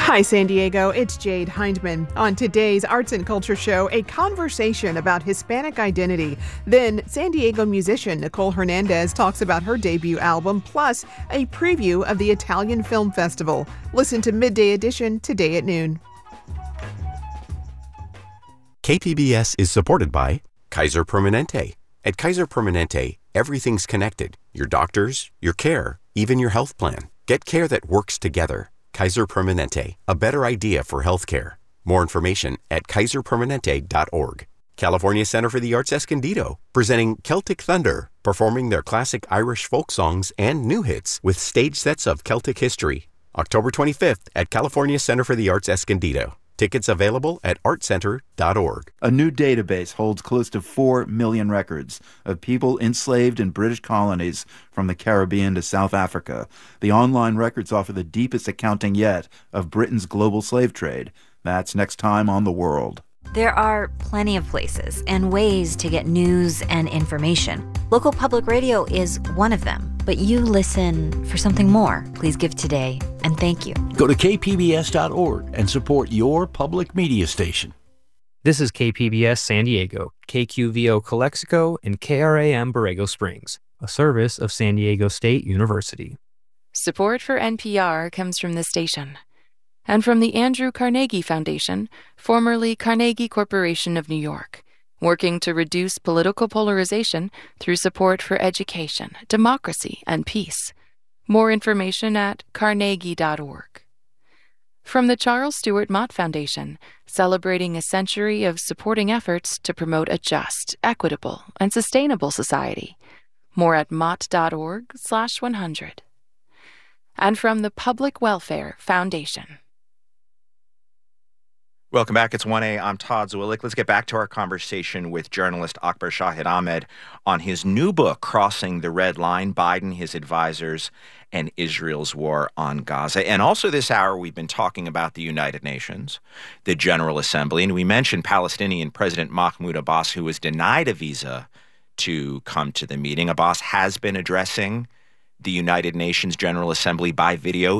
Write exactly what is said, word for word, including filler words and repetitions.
Hi, San Diego. It's Jade Hindman. On today's Arts and Culture Show, a conversation about Hispanic identity. Then, San Diego musician Nicole Hernandez talks about her debut album, plus a preview of the Italian Film Festival. Listen to Midday Edition today at noon. K P B S is supported by Kaiser Permanente. At Kaiser Permanente, everything's connected. Your doctors, your care, even your health plan. Get care that works together. Kaiser Permanente, a better idea for healthcare. More information at kaiser permanente dot org. California Center for the Arts Escondido, presenting Celtic Thunder, performing their classic Irish folk songs and new hits with stage sets of Celtic history. October twenty-fifth at California Center for the Arts Escondido. Tickets available at art center dot org. A new database holds close to four million records of people enslaved in British colonies from the Caribbean to South Africa. The online records offer the deepest accounting yet of Britain's global slave trade. That's next time on The World. There are plenty of places and ways to get news and information. Local public radio is one of them. But you listen for something more. Please give today, and thank you. Go to k p b s dot org and support your public media station. This is K P B S San Diego, K Q V O Calexico, and K R A M Borrego Springs, a service of San Diego State University. Support for N P R comes from this station and from the Andrew Carnegie Foundation, formerly Carnegie Corporation of New York, working to reduce political polarization through support for education, democracy, and peace. More information at carnegie dot org. From the Charles Stewart Mott Foundation, celebrating a century of supporting efforts to promote a just, equitable, and sustainable society. More at mott dot org slash one hundred. And from the Public Welfare Foundation. Welcome back. It's one A. I'm Todd Zwillich. Let's get back to our conversation with journalist Akbar Shahid Ahmed on his new book, Crossing the Red Line, Biden, His Advisors, and Israel's War on Gaza. And also this hour, we've been talking about the United Nations, the General Assembly, and we mentioned Palestinian President Mahmoud Abbas, who was denied a visa to come to the meeting. Abbas has been addressing the United Nations General Assembly by video